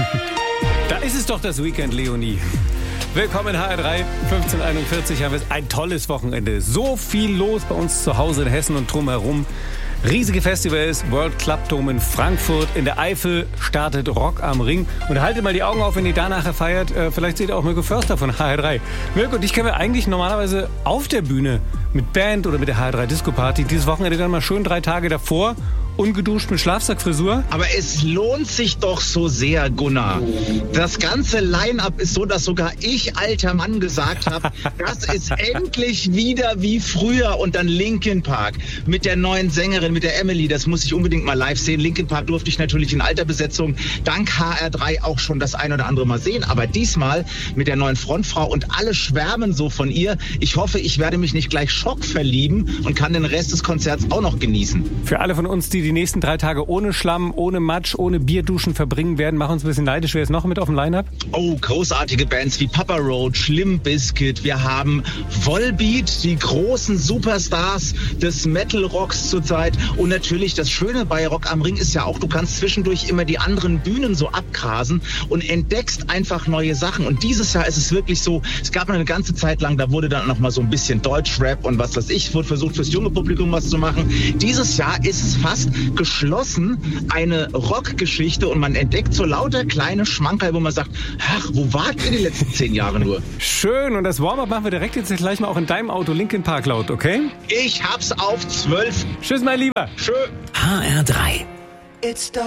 Da ist es doch das Weekend, Leonie. Willkommen in HR3, 15:41, haben wir ein tolles Wochenende. So viel los bei uns zu Hause in Hessen und drumherum. Riesige Festivals, World Club Dome in Frankfurt, in der Eifel startet Rock am Ring. Und haltet mal die Augen auf, wenn ihr da nachher feiert. Vielleicht seht ihr auch Mirko Förster von HR3. Mirko, dich kennen wir eigentlich normalerweise auf der Bühne mit Band oder mit der HR3 Disco Party. Dieses Wochenende dann mal schön 3 Tage davor. Ungeduscht mit Schlafsackfrisur. Aber es lohnt sich doch so sehr, Gunnar. Das ganze Line-Up ist so, dass sogar ich, alter Mann, gesagt habe, das ist endlich wieder wie früher. Und dann Linkin Park mit der neuen Sängerin, mit der Emily. Das muss ich unbedingt mal live sehen. Linkin Park durfte ich natürlich in alter Besetzung dank HR3 auch schon das ein oder andere Mal sehen. Aber diesmal mit der neuen Frontfrau und alle schwärmen so von ihr. Ich hoffe, ich werde mich nicht gleich schockverlieben und kann den Rest des Konzerts auch noch genießen. Für alle von uns, die nächsten 3 Tage ohne Schlamm, ohne Matsch, ohne Bierduschen verbringen werden, machen uns ein bisschen neidisch. Wer ist noch mit auf dem Line-Up? Oh, großartige Bands wie Papa Roach, Limp Bizkit. Wir haben Volbeat, die großen Superstars des Metal-Rocks zurzeit. Und natürlich das Schöne bei Rock am Ring ist ja auch, du kannst zwischendurch immer die anderen Bühnen so abgrasen und entdeckst einfach neue Sachen. Und dieses Jahr ist es wirklich so, es gab eine ganze Zeit lang, da wurde dann noch mal so ein bisschen Deutschrap und was weiß ich, wurde versucht fürs junge Publikum was zu machen. Dieses Jahr ist es fast geschlossen eine Rockgeschichte und man entdeckt so lauter kleine Schmankerl, wo man sagt, ach, wo wart ihr die letzten 10 Jahre nur? Schön, und das Warm-up machen wir direkt jetzt gleich mal auch in deinem Auto Linkin Park laut, okay? Ich hab's auf 12. Tschüss, mein Lieber. Tschö. HR3.